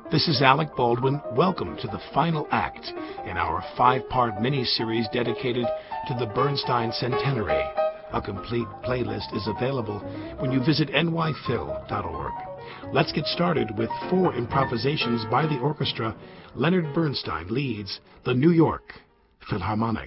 This is Alec Baldwin. Welcome to the final act in our 5-part mini-series dedicated to the Bernstein Centenary. A complete playlist is available when you visit nyphil.org. Let's get started with 4 improvisations by the orchestra. Leonard Bernstein leads the New York Philharmonic.